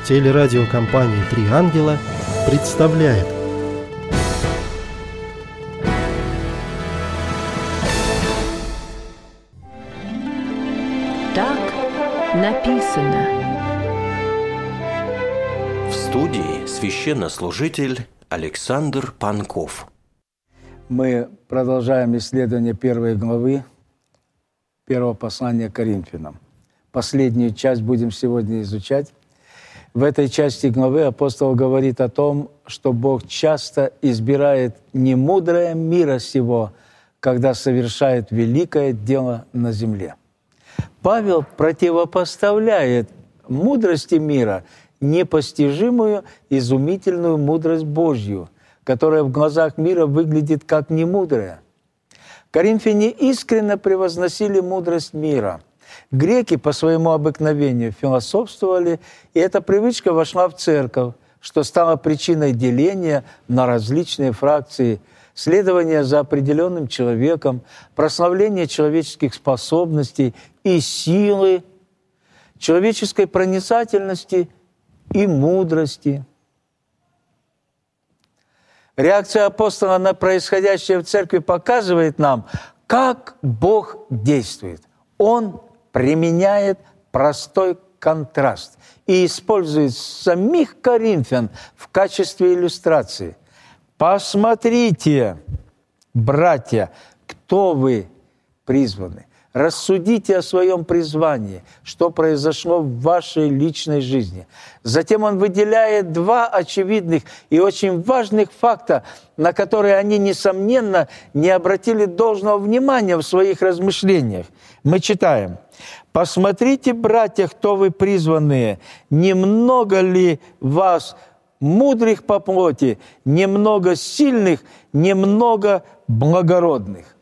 Телерадиокомпания «Три ангела» представляет. Так написано. В студии священнослужитель Александр Панков. Мы продолжаем исследование первой главы первого послания к Коринфянам. Последнюю часть будем сегодня изучать. В этой части главы апостол говорит о том, что Бог часто избирает не мудрое мира сего, когда совершает великое дело на земле. Павел противопоставляет мудрости мира непостижимую, изумительную мудрость Божью, которая в глазах мира выглядит как немудрая. Коринфяне искренне превозносили мудрость мира. Греки по своему обыкновению философствовали, и эта привычка вошла в церковь, что стало причиной деления на различные фракции, следования за определенным человеком, прославления человеческих способностей и силы, человеческой проницательности и мудрости. Реакция апостола на происходящее в церкви показывает нам, как Бог действует. Он применяет простой контраст и использует самих коринфян в качестве иллюстрации. Посмотрите, братья, кто вы призваны. Рассудите о своем призвании, что произошло в вашей личной жизни. Затем он выделяет два очевидных и очень важных факта, на которые они, несомненно, не обратили должного внимания в своих размышлениях. Мы читаем: «Посмотрите, братья, кто вы призванные, немного ли вас мудрых по плоти, немного сильных, немного благородных».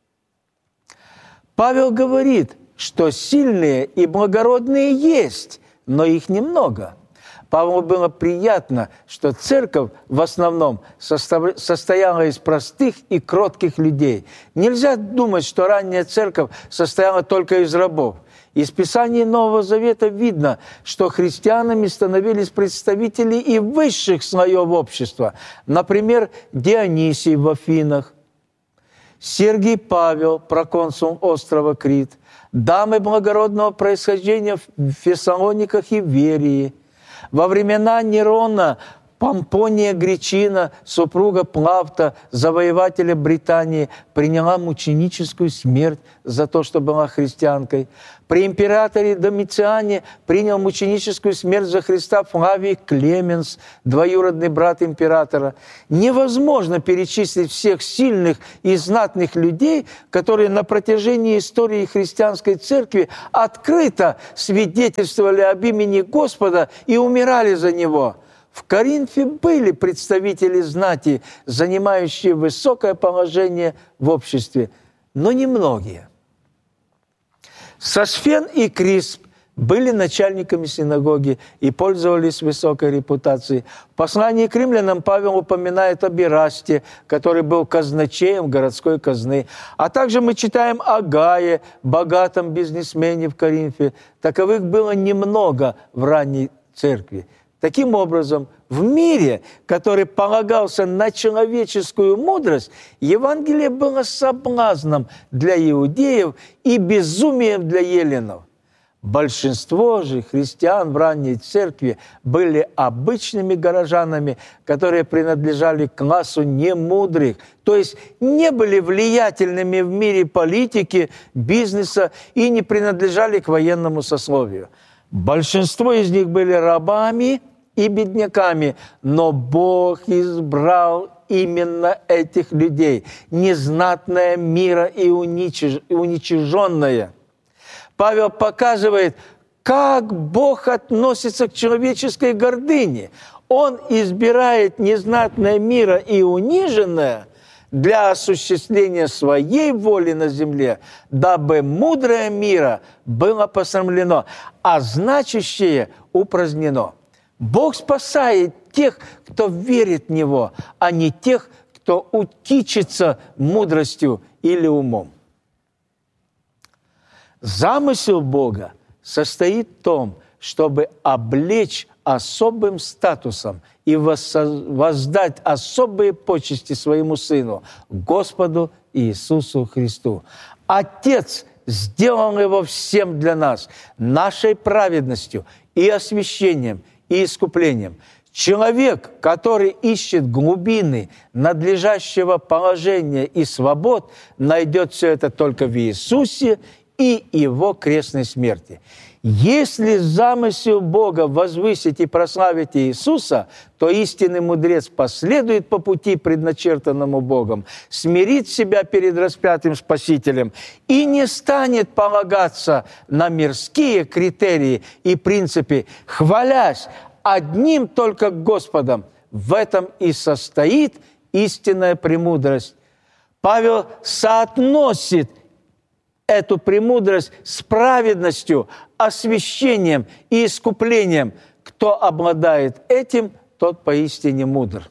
Павел говорит, что сильные и благородные есть, но их немного. Павлу было приятно, что церковь в основном состояла из простых и кротких людей. Нельзя думать, что ранняя церковь состояла только из рабов. Из Писаний Нового Завета видно, что христианами становились представители и высших слоев общества. Например, Дионисий в Афинах, Сергий Павел, проконсул острова Крит, дамы благородного происхождения в Фессалониках и Верии. Во времена Нерона Помпония Гречина, супруга Плавта, завоевателя Британии, приняла мученическую смерть за то, что была христианкой. При императоре Домициане принял мученическую смерть за Христа Флавий Клеменс, двоюродный брат императора. Невозможно перечислить всех сильных и знатных людей, которые на протяжении истории христианской церкви открыто свидетельствовали об имени Господа и умирали за Него. В Коринфе были представители знати, занимающие высокое положение в обществе, но немногие. Сосфен и Крисп были начальниками синагоги и пользовались высокой репутацией. В послании к римлянам Павел упоминает об Ирасте, который был казначеем городской казны. А также мы читаем о Гае, богатом бизнесмене в Коринфе. Таковых было немного в ранней церкви. Таким образом, в мире, который полагался на человеческую мудрость, Евангелие было соблазном для иудеев и безумием для эллинов. Большинство же христиан в ранней церкви были обычными горожанами, которые принадлежали к классу немудрых, то есть не были влиятельными в мире политики, бизнеса и не принадлежали к военному сословию. Большинство из них были рабами и бедняками, но Бог избрал именно этих людей, незнатное мира и уничиженное. Павел показывает, как Бог относится к человеческой гордыне. Он избирает незнатное мира и униженное для осуществления своей воли на земле, дабы мудрое мира было посрамлено, а значащее упразднено. Бог спасает тех, кто верит в Него, а не тех, кто утичится мудростью или умом. Замысел Бога состоит в том, чтобы облечь особым статусом и воздать особые почести своему Сыну, Господу Иисусу Христу. Отец сделал его всем для нас, нашей праведностью и освящением, и искуплением. Человек, который ищет глубины надлежащего положения и свобод, найдет все это только в Иисусе и Его крестной смерти. Если замысел Бога возвысить и прославить Иисуса, то истинный мудрец последует по пути, предначертанному Богом, смирит себя перед распятым Спасителем и не станет полагаться на мирские критерии и принципы, хвалясь одним только Господом. В этом и состоит истинная премудрость. Павел соотносит эту премудрость с праведностью, освящением и искуплением. Кто обладает этим, тот поистине мудр.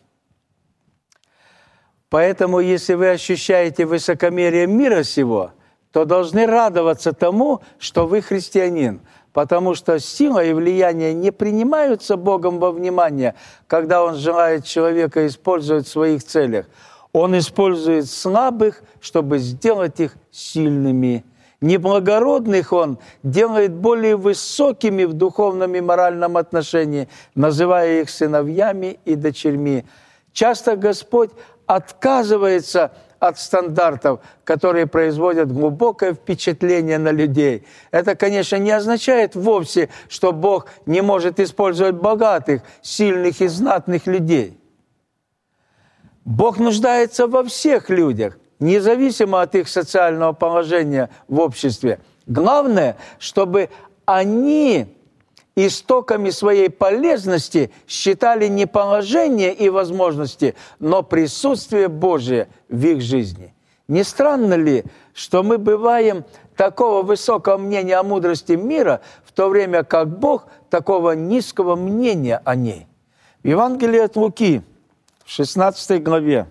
Поэтому, если вы ощущаете высокомерие мира сего, то должны радоваться тому, что вы христианин, потому что сила и влияние не принимаются Богом во внимание, когда Он желает человека использовать в своих целях. Он использует слабых, чтобы сделать их сильными. Неблагородных Он делает более высокими в духовном и моральном отношении, называя их сыновьями и дочерьми. Часто Господь отказывается от стандартов, которые производят глубокое впечатление на людей. Это, конечно, не означает вовсе, что Бог не может использовать богатых, сильных и знатных людей. Бог нуждается во всех людях, независимо от их социального положения в обществе. Главное, чтобы они истоками своей полезности считали не положение и возможности, но присутствие Божие в их жизни. Не странно ли, что мы бываем такого высокого мнения о мудрости мира, в то время как Бог такого низкого мнения о ней? В Евангелии от Луки, в 16 главе,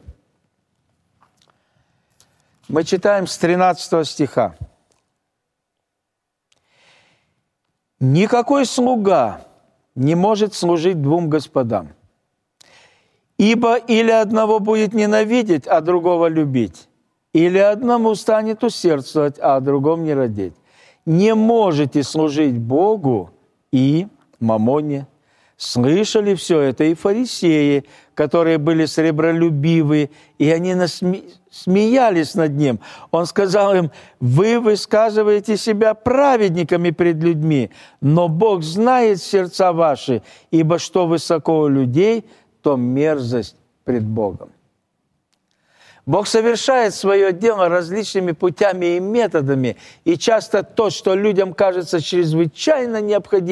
мы читаем с 13 стиха. «Никакой слуга не может служить двум господам, ибо или одного будет ненавидеть, а другого любить, или одному станет усердствовать, а о другом не родить. Не можете служить Богу и мамоне». Слышали все это и фарисеи, которые были сребролюбивы, и они смеялись над ним. Он сказал им: «Вы высказываете себя праведниками пред людьми, но Бог знает сердца ваши, ибо что высоко у людей, то мерзость пред Богом». Бог совершает свое дело различными путями и методами, и часто то, что людям кажется чрезвычайно необходимым,